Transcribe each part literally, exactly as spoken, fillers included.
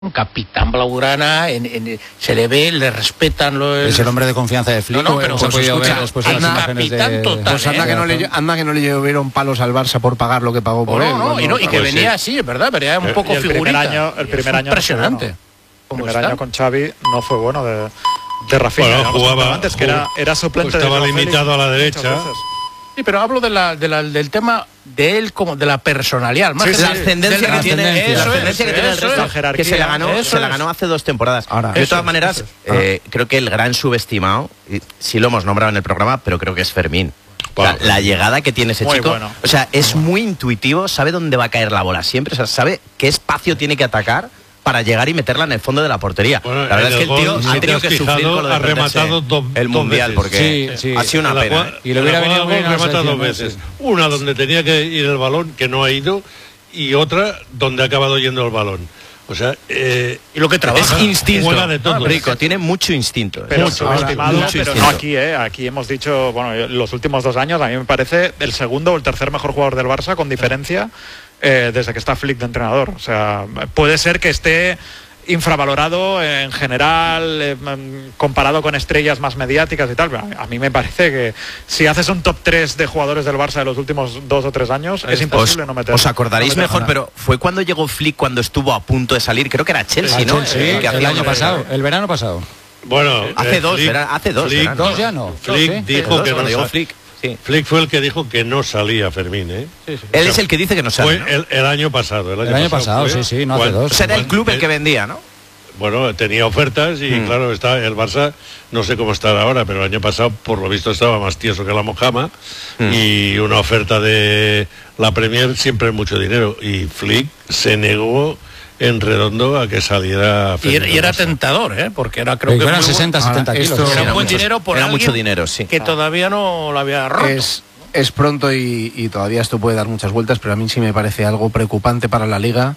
capitán blaugrana, en, en, se le ve, le respetan los... Es el hombre de confianza de Flick. No, no, pero se pues escucha, ver después de las imágenes de... Total, pues anda, ¿eh? que no le, anda que no le llovieron palos al Barça por pagar lo que pagó por no, él. No, no, y, no, y que pues venía sí. así, es verdad, pero era un poco el figurita. Primer año, el primer año impresionante. No el primer año con Xavi no fue bueno de, de Rafinha. Bueno, jugaba, antes, que era, era suplente estaba de limitado a la derecha. Sí, pero hablo de la, de la, del tema de él como de la personalidad, más sí, sí, la ascendencia que tiene, eso la ascendencia es, que tiene el resto, es, que se la ganó, eso se la es. ganó hace dos temporadas. Ahora, de eso, todas maneras, eh, creo que el gran subestimado, y sí lo hemos nombrado en el programa, pero creo que es Fermín. O sea, la llegada que tiene ese muy chico, bueno. o sea, es muy intuitivo, sabe dónde va a caer la bola siempre, o sea, sabe qué espacio tiene que atacar para llegar y meterla en el fondo de la portería. Bueno, la verdad es que el tío gol, ha tenido que fijado, sufrir con lo de ha rematado do, el mundial dos veces. porque sí, sí. ha sido una la pena. Cual, ¿eh? Y lo hubiera venido muy bien. remata dos veces. Una donde tenía que ir el balón, que no ha ido, y otra donde ha acabado yendo el balón. O sea, eh, y lo que trabaja. Es instinto. Juega de todo. Ah, Rico, tiene mucho instinto. Pero mucho, subestimado, mucho pero instinto. no aquí, ¿eh? Aquí hemos dicho, bueno, los últimos dos años a mí me parece el segundo o el tercer mejor jugador del Barça con diferencia eh, desde que está Flick de entrenador. O sea, puede ser que esté infravalorado en general, eh, comparado con estrellas más mediáticas y tal. A mí me parece que si haces un top tres de jugadores del Barça de los últimos dos o tres años, es imposible os, no meter. Os acordaréis no meter mejor, nada. pero fue cuando llegó Flick, cuando estuvo a punto de salir, creo que era Chelsea, Ah, ¿no? Chelsea, Eh, que el hacía año un- pasado, el verano pasado. bueno, Hace eh, dos, Flick, era- hace dos, Flick, eran. Dos ya no. Flick Sí. dijo Dos, que cuando no llegó sa- Flick. Sí. Flick fue el que dijo que no salía Fermín, ¿eh? Sí, sí. Él es el que dice que no Fue sale, ¿no? el, el año pasado. El año, El año pasado, fue sí, sí, no hace cuando- dos. O sea, era el club el eh, que vendía, ¿no? Bueno, tenía ofertas y Mm. claro, está el Barça, no sé cómo está ahora, pero el año pasado por lo visto estaba más tieso que la mojama Mm. y una oferta de la Premier siempre es mucho dinero y Flick se negó en redondo a que saliera Y, Fermín y era al Barça. tentador, ¿eh? Porque era, creo Creo que que eran muy buen- sesenta, setenta kilos. esto- era Era un buen mucho- dinero por era alguien mucho dinero, sí. que todavía no lo había roto. Es, es pronto y, y todavía esto puede dar muchas vueltas, pero a mí sí me parece algo preocupante para la Liga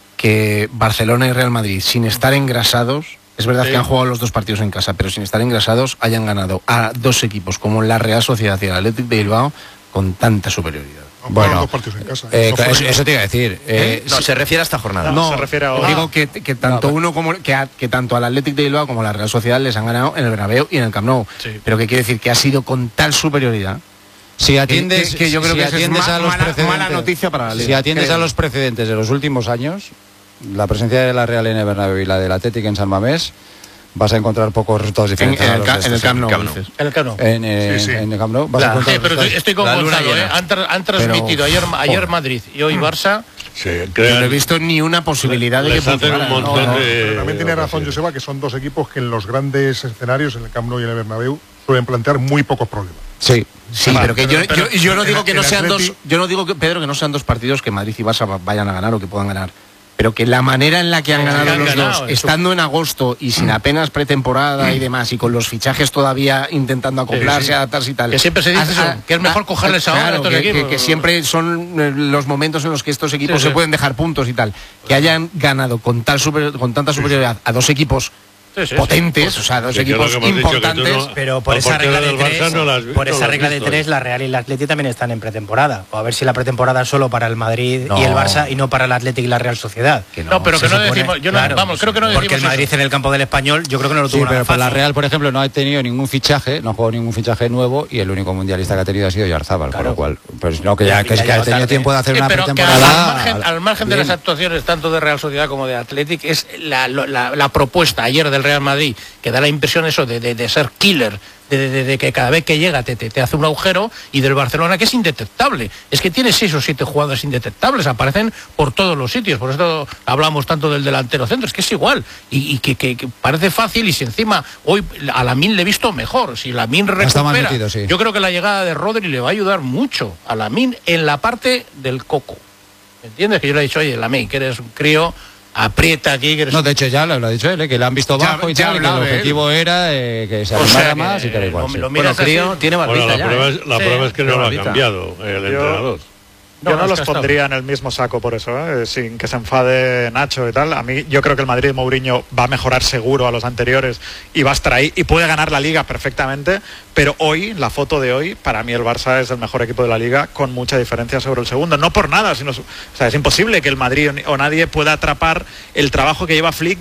que Barcelona y Real Madrid, sin estar engrasados, es verdad Sí. que han jugado los dos partidos en casa, pero sin estar engrasados, hayan ganado a dos equipos como la Real Sociedad y el Athletic de Bilbao con tanta superioridad. Bueno, dos partidos en casa. eh, Eso fue- eso, eso te iba a decir. Eh, No, sí, se refiere a esta jornada. No, se refiere a- digo que, que tanto No, uno como que, a- que tanto al Athletic de Bilbao como a la Real Sociedad les han ganado en el Bernabéu y en el Camp Nou. Sí. Pero que quiere decir que ha sido con tal superioridad si que, atiendes, que- que yo creo si que eso es atiendes ma- a los mala, precedentes, mala noticia para la Liga. si atiendes Creo. a los precedentes de los últimos años, la presencia de la Real en el Bernabéu y la del Atlético en San Mamés, vas a encontrar pocos resultados En, diferentes. en a el, los ca- de en el estos. Camp Nou, Camp Nou. dices. En el Cano. En, eh, Sí, sí. en el Camp Nou vas a La- encontrar Sí, pero estoy, resultados- estoy con La luna Gonzalo, ¿eh? llena. Han, tra- han transmitido ayer, ayer Madrid y hoy Barça. Sí, Yo no crean- he visto ni una posibilidad de que les hacen funcionara. un No, montón no. de... Pero también tiene razón ocasiones. Joseba, que son dos equipos que en los grandes escenarios, en el Camp Nou y en el Bernabéu, suelen plantear muy pocos problemas. Sí. Sí, Vale, pero que yo, pero- yo, yo no el- digo que no el sean Atleti- dos, yo no digo que Pedro que no sean dos partidos que Madrid y Barça va- vayan a ganar o que puedan ganar, pero que la manera en la que han Sí, ganado han los ganado, dos, eso. estando en agosto y sin apenas pretemporada y demás y con los fichajes todavía intentando acoplarse, Sí, sí. adaptarse y tal. Que siempre se dice Has- eso, ah, que es mejor ah, cogerles ahora a claro, estos que, equipos. que- que siempre son eh, los momentos en los que estos equipos Sí, se sí. pueden dejar puntos y tal. Que hayan ganado con tal super- con tanta superioridad a dos equipos Sí, sí, potentes, o sea, dos Sí, que es lo equipos que hemos dicho, que tú importantes. no- Pero por la esa portería regla de del Barça tres, no la has- por no esa la has regla de visto, tres, ¿eh? la Real y el Atleti también están en pretemporada. O a ver si la pretemporada es solo para el Madrid No. y el Barça y no para el Atlético y la Real Sociedad. Que No, pero Se que no supone- decimos, yo no, claro, vamos, creo que no decimos porque el Madrid eso. en el campo del Español, yo creo que no lo Sí, tuvo nada pero para la fácil. Real, por ejemplo, no ha tenido ningún fichaje, no ha jugado ningún fichaje nuevo y el único mundialista que ha tenido ha sido Yarzábal, con lo cual, pues no, que ya, Ya- que, ya que ha llegó tenido tarde. tiempo de hacer Sí, una pero que al pretemporada. margen, al margen de bien. las actuaciones tanto de Real Sociedad como de Athletic, es la, la, la propuesta ayer del Real Madrid, que da la impresión eso de, de, de ser killer, de, de, de, de que cada vez que llega te, te, te hace un agujero, y del Barcelona que es indetectable. Es que tiene seis o siete jugadores indetectables, aparecen por todos los sitios, por eso hablamos tanto del delantero centro, es que es igual, y, y que, que, que parece fácil, y si encima hoy a Lamine le he visto mejor, si Lamine Está más recupera, metido, sí. yo creo que la llegada de Rodri le va a ayudar mucho a Lamine en la parte del coco. ¿Me entiendes? Que yo le he dicho, oye, Lamine, que eres un crío, aprieta aquí, que eres No, un... de hecho ya lo, lo ha dicho él, ¿eh? Que le han visto Ya- bajo y ya tal, y que el hablaba de él. objetivo era eh, que se O animara sea que, más y tal y cual. lo- sí. lo Bueno, miras así. Crío tiene Bueno, barbita la ya. prueba ¿eh? es, la Sí, prueba es que no qué lo ha barbita. cambiado el entrenador. Yo No, no, no, los es que ha pondría en el mismo saco por eso, ¿eh? Sin que se enfade Nacho y tal. A mí, yo creo que el Madrid de Mourinho va a mejorar seguro a los anteriores y va a estar ahí y puede ganar la Liga perfectamente, pero hoy, la foto de hoy, para mí el Barça es el mejor equipo de la Liga con mucha diferencia sobre el segundo. No por nada, sino, o sea, es imposible que el Madrid o nadie pueda atrapar el trabajo que lleva Flick